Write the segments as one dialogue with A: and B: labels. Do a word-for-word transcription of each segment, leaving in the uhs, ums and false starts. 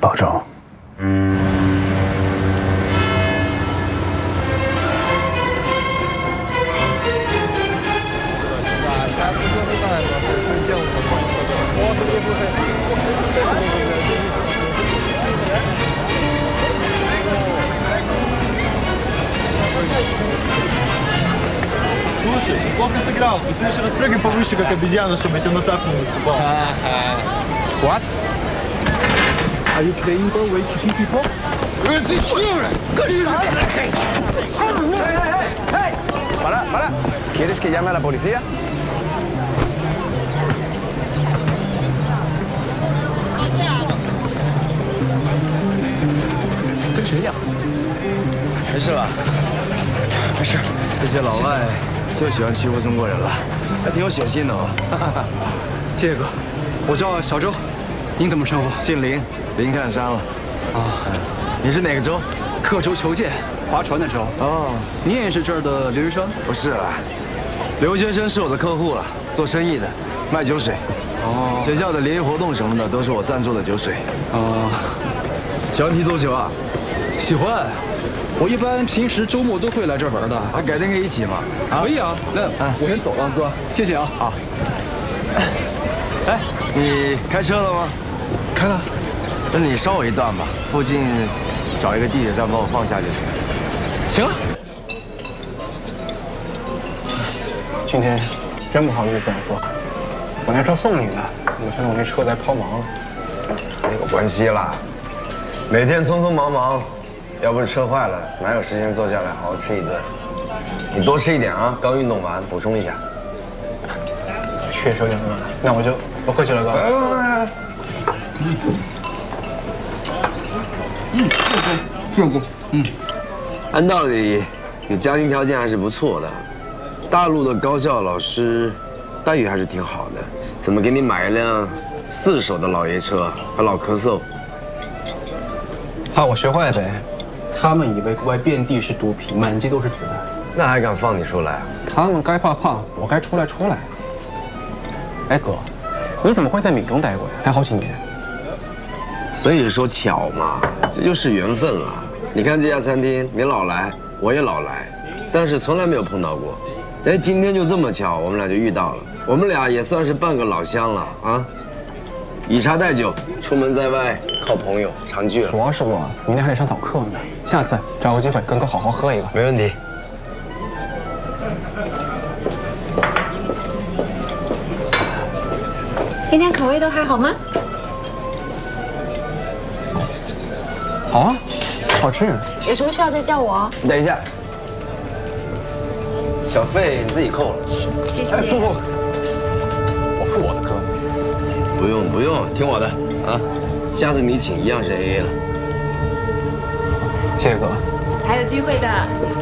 A: 保重。
B: Слушай, плохо сыграл. Ты в следующий раз прыгай повыше, как обезьяна, чтобы я тебя на так не наступал.
C: What? Are you playing for way to keep people?
D: Para, para. ¿Quieres que llame a la policía?
C: 跟谁呀？
D: 没事吧？没事。这些老外就喜欢欺负中国人了，还挺有血性的哦。
C: 谢谢哥，我叫小周，您怎么称呼？
D: 姓林，林看山了。
C: 啊，
D: 你是哪个州？
C: 刻舟求剑，划船的舟。哦，你也是这儿的留学生？
D: 不是啦，留学生是我的客户了，做生意的，卖酒水。哦，学校的联谊活动什么的都是我赞助的酒水。
C: 哦，
D: 喜欢踢足球啊？
C: 喜欢。 我一般平时周末都会来这儿玩的，
D: 啊，改天可以一起吗？
C: 可以啊，那我先走了，哥，谢谢啊。
D: 好。哎，你开车了吗？
C: 开了。
D: 那你捎我一段吧，附近找一个地铁站把我放下就行。
C: 行啊。今天真不好意思啊，哥，我那车送你的，我现在我那车在抛锚了。
D: 没有关系啦，每天匆匆忙忙。 要不是车坏了，哪有时间坐下来好好吃一顿？你多吃一点啊，刚运动完，补充一下。
C: 确实有点饿了，那我就不客气了，哥。嗯，嗯，谢谢哥。嗯，
D: 按道理，你家庭条件还是不错的，大陆的高校老师待遇还是挺好的，怎么给你买一辆四手的老爷车，还老咳嗽？
C: 怕我学坏呗。 他们以为国外遍地是毒品，满街都是子弹，
D: 那还敢放你出来？
C: 他们该怕怕，我该出来出来。哎哥，你怎么会在闽中待过呀？还好几年。
D: 所以说巧嘛，这就是缘分了。你看这家餐厅，你老来，我也老来，但是从来没有碰到过。哎，今天就这么巧，我们俩就遇到了。我们俩也算是半个老乡了啊。以茶代酒，出门在外靠朋友，常聚了。
C: 主要是我明天还得上早课呢，下次找个机会跟哥好好喝一个。
D: 没问题。
E: 今天口味都还好吗？
C: 好啊，好吃。
E: 有什么需要再叫我？
D: 你等一下，小费你自己扣了。
E: 谢谢。
C: 哎，不不，我付我的哥。
D: 不用不用，听我的啊！下次你请一样是 A A 的。
C: 谢谢哥。
E: 还有机会的。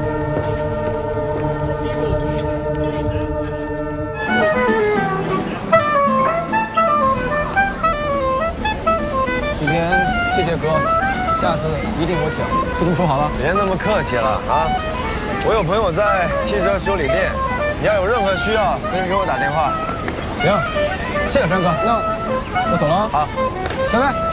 C: 今天谢谢哥，下次一定我请。就这么说好了。
D: 别那么客气了啊！我有朋友在汽车修理店，你要有任何需要，随时给我打电话。
C: 行，谢谢山哥。那我走了啊。
D: 好，
C: 拜拜。